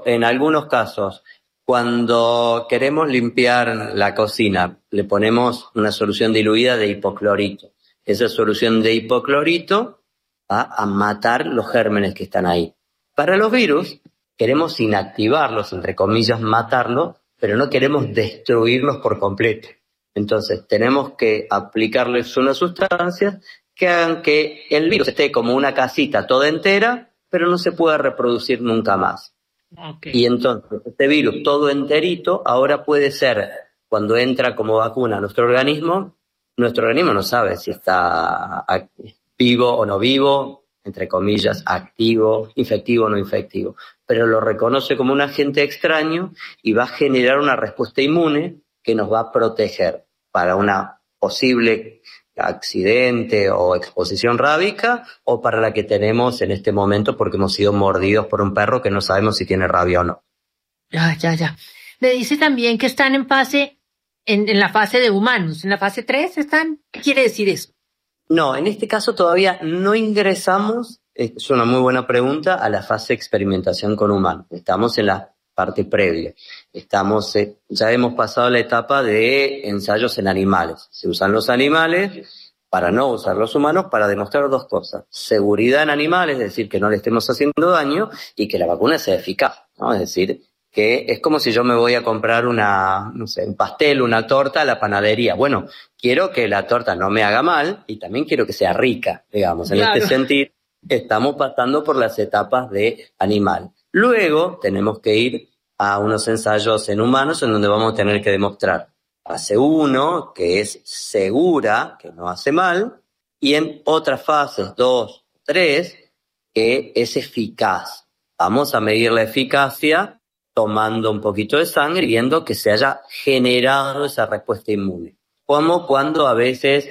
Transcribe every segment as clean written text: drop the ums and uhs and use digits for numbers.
en algunos casos, cuando queremos limpiar la cocina, le ponemos una solución diluida de hipoclorito. Esa solución de hipoclorito va a matar los gérmenes que están ahí. Para los virus, queremos inactivarlos, entre comillas, matarlos, pero no queremos destruirlos por completo. Entonces, tenemos que aplicarles unas sustancias que hagan que el virus esté como una casita toda entera, pero no se pueda reproducir nunca más. Okay. Y entonces, este virus todo enterito ahora puede ser, cuando entra como vacuna a nuestro organismo no sabe si está vivo o no vivo, entre comillas, activo, infectivo o no infectivo, pero lo reconoce como un agente extraño y va a generar una respuesta inmune que nos va a proteger para una posible accidente o exposición rábica o para la que tenemos en este momento porque hemos sido mordidos por un perro que no sabemos si tiene rabia o no. Ya. Me dice también que están en la fase de humanos. ¿En la fase 3 están? ¿Qué quiere decir eso? No, en este caso todavía no ingresamos, es una muy buena pregunta, a la fase de experimentación con humanos. Estamos en la parte previa. Ya hemos pasado la etapa de ensayos en animales. Se usan los animales para no usar los humanos para demostrar dos cosas. Seguridad en animales, es decir, que no le estemos haciendo daño y que la vacuna sea eficaz, ¿no? Es decir, que es como si yo me voy a comprar un pastel, una torta a la panadería. Bueno, quiero que la torta no me haga mal y también quiero que sea rica, digamos. En Claro. este sentido, estamos pasando por las etapas de animal. Luego tenemos que ir a unos ensayos en humanos en donde vamos a tener que demostrar fase 1, que es segura, que no hace mal, y en otras fases 2, 3, que es eficaz. Vamos a medir la eficacia tomando un poquito de sangre y viendo que se haya generado esa respuesta inmune. Como cuando a veces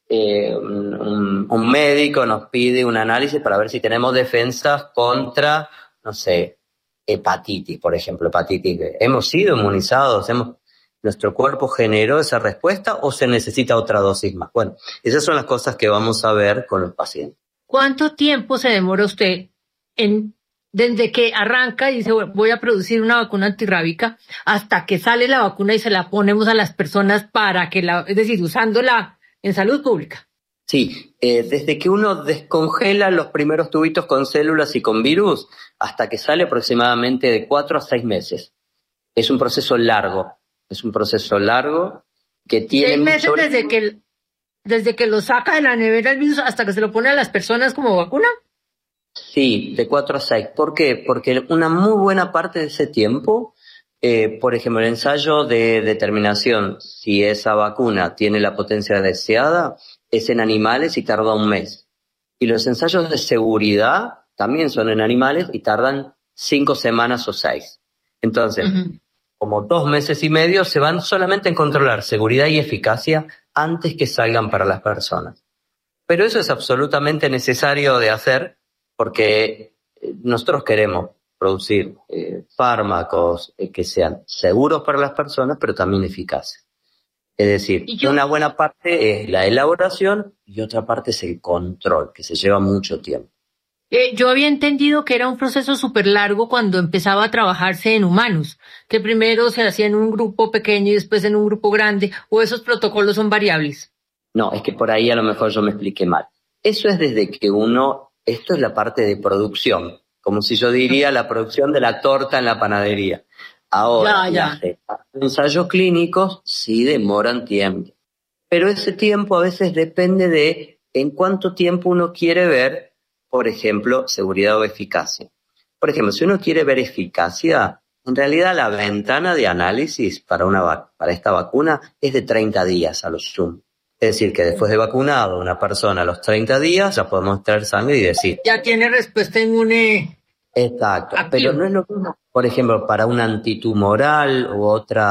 un médico nos pide un análisis para ver si tenemos defensas contra, hepatitis, por ejemplo, hepatitis B. ¿Hemos sido inmunizados? ¿Nuestro cuerpo generó esa respuesta o se necesita otra dosis más? Bueno, esas son las cosas que vamos a ver con los pacientes. ¿Cuánto tiempo se demora usted desde que arranca y dice voy a producir una vacuna antirrábica hasta que sale la vacuna y se la ponemos a las personas para que es decir, usándola en salud pública? Sí, desde que uno descongela los primeros tubitos con células y con virus hasta que sale aproximadamente de 4 a 6 meses. Es un proceso largo que tiene... 6 meses desde que lo saca de la nevera el virus hasta que se lo pone a las personas como vacuna. Sí, de 4 a 6. ¿Por qué? Porque una muy buena parte de ese tiempo, por ejemplo, el ensayo de determinación si esa vacuna tiene la potencia deseada es en animales y tarda 1 mes. Y los ensayos de seguridad también son en animales y tardan 5 semanas o 6. Entonces, como 2 meses y medio se van solamente en controlar seguridad y eficacia antes que salgan para las personas. Pero eso es absolutamente necesario de hacer porque nosotros queremos producir fármacos que sean seguros para las personas, pero también eficaces. Es decir, una buena parte es la elaboración y otra parte es el control, que se lleva mucho tiempo. Yo había entendido que era un proceso súper largo cuando empezaba a trabajarse en humanos, que primero se hacía en un grupo pequeño y después en un grupo grande, o esos protocolos son variables. No, es que por ahí a lo mejor yo me expliqué mal. Eso es desde que esto es la parte de producción, como si yo diría la producción de la torta en la panadería. Ahora, los ensayos clínicos sí demoran tiempo, pero ese tiempo a veces depende de en cuánto tiempo uno quiere ver, por ejemplo, seguridad o eficacia. Por ejemplo, si uno quiere ver eficacia, en realidad la ventana de análisis para esta vacuna es de 30 días a lo sumo. Es decir, que después de vacunado una persona a los 30 días ya podemos traer sangre y decir... Ya tiene respuesta inmune. Exacto, activo. Pero no es lo mismo. Por ejemplo, para un antitumoral u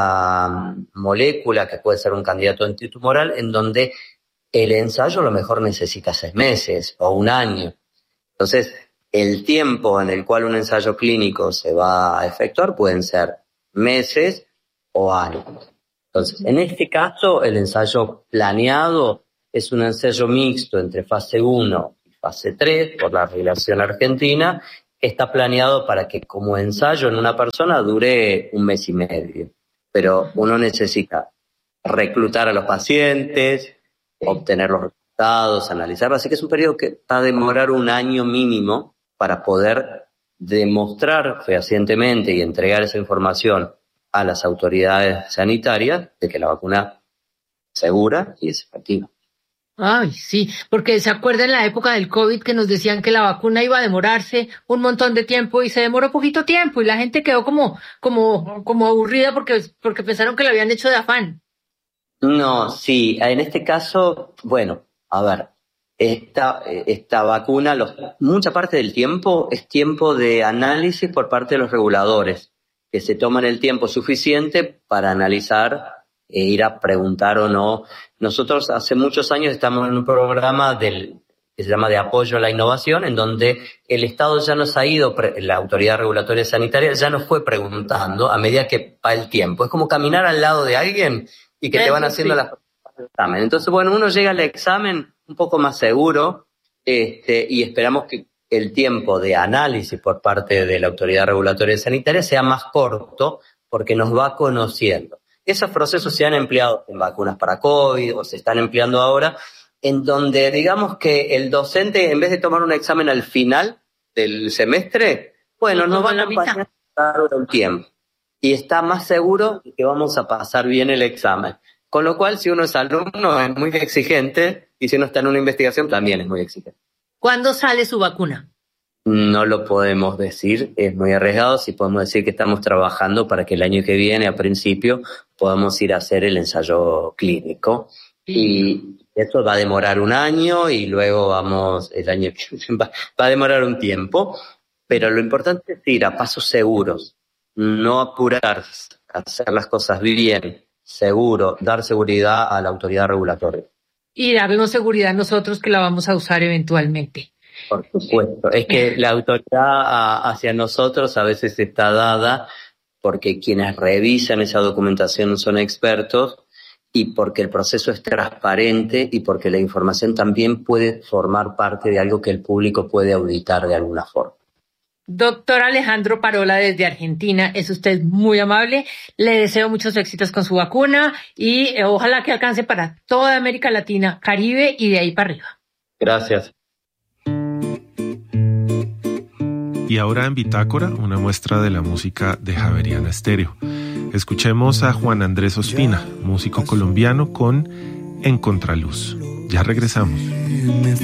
otra molécula que puede ser un candidato antitumoral en donde el ensayo a lo mejor necesita 6 meses o 1 año. Entonces, el tiempo en el cual un ensayo clínico se va a efectuar pueden ser meses o años. Entonces, en este caso, el ensayo planeado es un ensayo mixto entre fase 1 y fase 3 por la regulación argentina, está planeado para que como ensayo en una persona dure 1 mes y medio. Pero uno necesita reclutar a los pacientes, obtener los resultados, analizarlos. Así que es un periodo que va a demorar 1 año mínimo para poder demostrar fehacientemente y entregar esa información a las autoridades sanitarias de que la vacuna es segura y es efectiva. Ay, sí, porque se acuerdan en la época del COVID que nos decían que la vacuna iba a demorarse un montón de tiempo y se demoró poquito tiempo y la gente quedó como aburrida porque pensaron que lo habían hecho de afán. No, sí, en este caso, bueno, a ver, esta vacuna, mucha parte del tiempo es tiempo de análisis por parte de los reguladores, que se toman el tiempo suficiente para analizar e ir a preguntar o no. Nosotros hace muchos años estamos en un programa que se llama de apoyo a la innovación, en donde el Estado ya nos ha ido, la Autoridad Regulatoria Sanitaria ya nos fue preguntando a medida que va el tiempo. Es como caminar al lado de alguien y que te van haciendo las preguntas del examen. Entonces, bueno, uno llega al examen un poco más seguro, y esperamos que el tiempo de análisis por parte de la Autoridad Regulatoria Sanitaria sea más corto, porque nos va conociendo. Esos procesos se han empleado en vacunas para COVID o se están empleando ahora, en donde digamos que el docente, en vez de tomar un examen al final del semestre, bueno, nos va a acompañar a un tiempo y está más seguro de que vamos a pasar bien el examen. Con lo cual, si uno es alumno, es muy exigente, y si uno está en una investigación, también es muy exigente. ¿Cuándo sale su vacuna? No lo podemos decir, es muy arriesgado. Sí podemos decir que estamos trabajando para que el año que viene, a principio, podamos ir a hacer el ensayo clínico. Y esto va a demorar 1 año y luego el año que viene va a demorar un tiempo. Pero lo importante es ir a pasos seguros, no apurarse, hacer las cosas bien, seguro, dar seguridad a la autoridad regulatoria. Y darnos seguridad a nosotros que la vamos a usar eventualmente. Por supuesto, es que la autoridad hacia nosotros a veces está dada porque quienes revisan esa documentación son expertos y porque el proceso es transparente y porque la información también puede formar parte de algo que el público puede auditar de alguna forma. Doctor Alejandro Parola desde Argentina, es usted muy amable, le deseo muchos éxitos con su vacuna y ojalá que alcance para toda América Latina, Caribe y de ahí para arriba. Gracias. Y ahora en Bitácora, una muestra de la música de Javeriana Estéreo. Escuchemos a Juan Andrés Ospina, músico colombiano con En Contraluz. Ya regresamos.